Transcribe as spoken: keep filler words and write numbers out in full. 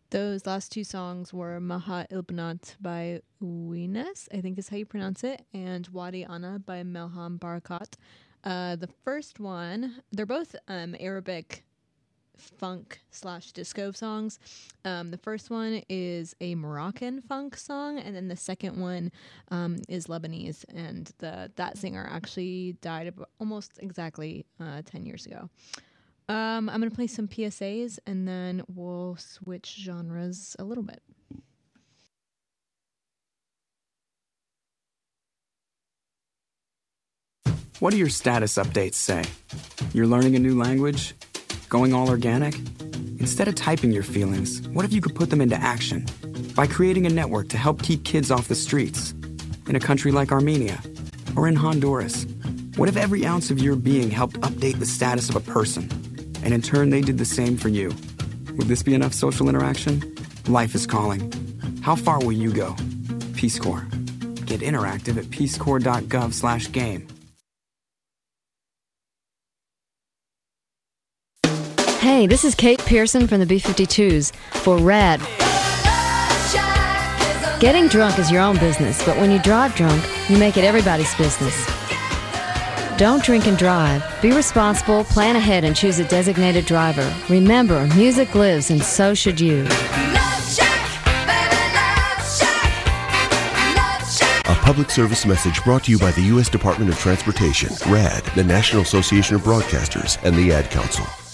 Those last two songs were Maha Ilbnat by Uines, I think is how you pronounce it, and Wadi Ana by Melham Barakat. Uh, the first one, they're both um, Arabic funk slash disco songs. Um, the first one is a Moroccan funk song, and then the second one um, is Lebanese, and the that singer actually died about almost exactly uh, ten years ago. Um, I'm going to play some P S As, and then we'll switch genres a little bit. What do your status updates say? You're learning a new language? Going all organic? Instead of typing your feelings, what if you could put them into action? By creating a network to help keep kids off the streets. In a country like Armenia, or in Honduras. What if every ounce of your being helped update the status of a person? And in turn, they did the same for you. Would this be enough social interaction? Life is calling. How far will you go? Peace Corps. Get interactive at peacecorps.gov slash game. Hey, this is Kate Pearson from the B fifty-twos for RAD. Getting drunk is your own business, but when you drive drunk, you make it everybody's business. Don't drink and drive. Be responsible, plan ahead, and choose a designated driver. Remember, music lives, and so should you. A public service message brought to you by the U S Department of Transportation, RAD, the National Association of Broadcasters, and the Ad Council.